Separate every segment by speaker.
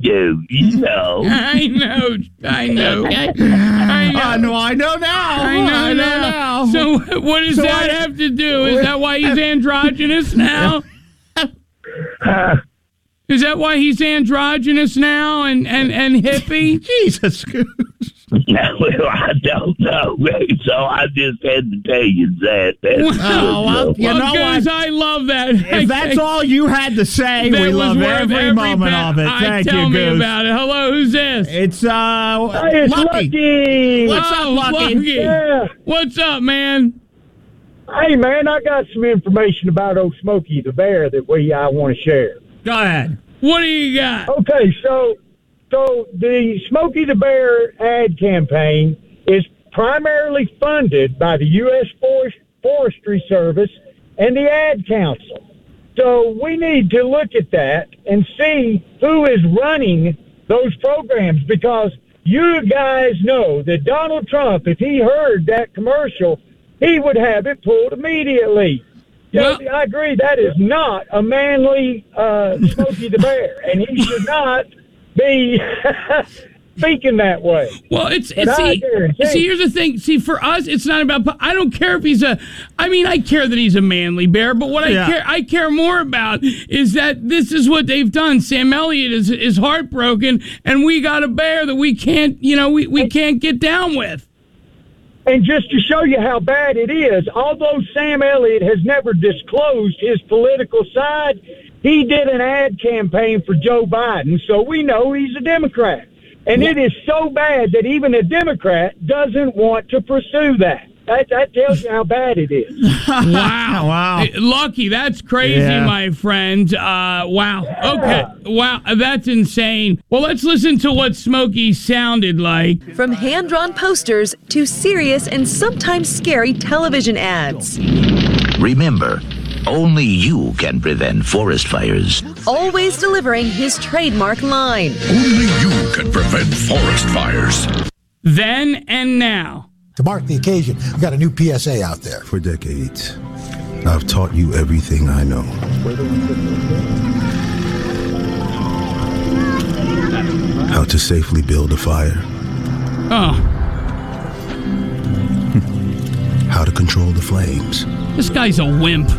Speaker 1: do. You know.
Speaker 2: I know.
Speaker 3: I know now.
Speaker 2: So what does that have to do? Is that why he's androgynous now? Is that why he's androgynous now and hippie?
Speaker 3: Jesus.
Speaker 1: Well, I don't know. So I just had to tell you that.
Speaker 3: You know what?
Speaker 2: I love that.
Speaker 3: If that's all you had to say, we love every moment of it. Thank you,
Speaker 2: Tell me
Speaker 3: Goose.
Speaker 2: about it. Hello, who's this?
Speaker 3: It's
Speaker 4: It's Lucky.
Speaker 3: What's up, Lucky?
Speaker 4: Yeah.
Speaker 2: What's up, man?
Speaker 4: Hey, man, I got some information about old Smokey the Bear I want to share.
Speaker 3: Go ahead.
Speaker 2: What do you got?
Speaker 4: Okay, so the Smokey the Bear ad campaign is primarily funded by the U.S. Forestry Service and the Ad Council. So we need to look at that and see who is running those programs, because you guys know that Donald Trump, if he heard that commercial, he would have it pulled immediately.
Speaker 2: Well,
Speaker 4: I agree that is not a manly Smokey the Bear, and he should not be speaking that way.
Speaker 2: Well, see, here's the thing. See, for us, it's not about. I don't care if he's I care that he's a manly bear, but what I care more about is that this is what they've done. Sam Elliott is heartbroken, and we got a bear that we can't, we can't get down with.
Speaker 4: And just to show you how bad it is, although Sam Elliott has never disclosed his political side, he did an ad campaign for Joe Biden, so we know he's a Democrat. And it is so bad that even a Democrat doesn't want to pursue that. That tells you how bad it is.
Speaker 2: Wow. Hey, Lucky, that's crazy, my friend. Wow. Okay. Wow, that's insane. Well, let's listen to what Smokey sounded like.
Speaker 5: From hand-drawn posters to serious and sometimes scary television ads.
Speaker 6: Remember, only you can prevent forest fires.
Speaker 5: Always delivering his trademark line.
Speaker 7: Only you can prevent forest fires.
Speaker 2: Then and now.
Speaker 8: To mark the occasion, we've got a new PSA out there.
Speaker 9: For decades, I've taught you everything I know. How to safely build a fire.
Speaker 2: Oh.
Speaker 9: How to control the flames.
Speaker 2: This guy's a wimp.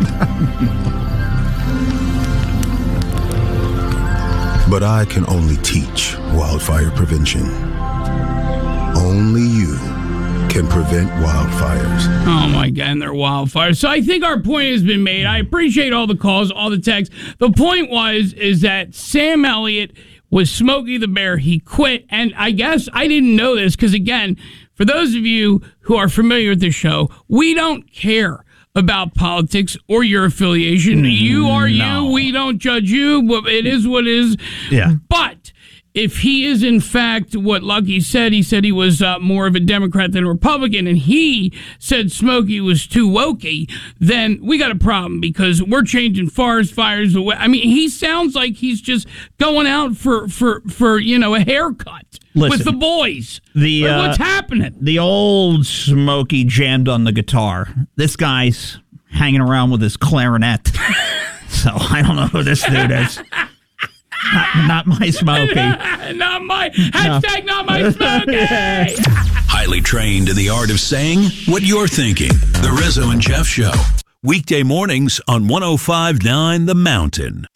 Speaker 9: But I can only teach wildfire prevention. Only you can prevent wildfires.
Speaker 2: Oh my God, and they're wildfires. So I think our point has been made. I appreciate all the calls, all the texts. The point is that Sam Elliott was Smokey the Bear. He quit, and I guess I didn't know this because, again, for those of you who are familiar with the show, we don't care about politics or your affiliation. You are you. We don't judge you. But it is what it is.
Speaker 3: Yeah.
Speaker 2: But if he is, in fact, what Lucky said, he said he was more of a Democrat than a Republican, and he said Smokey was too wokey, then we got a problem because we're changing forest fires away. I mean, he sounds like he's just going out for a haircut with the boys. What's happening?
Speaker 3: The old Smokey jammed on the guitar. This guy's hanging around with his clarinet. So I don't know who this dude is. Not my Smokey.
Speaker 2: Not my Smokey.
Speaker 7: Highly trained in the art of saying what you're thinking. The Rizzo and Jeff Show. Weekday mornings on 105.9 The Mountain.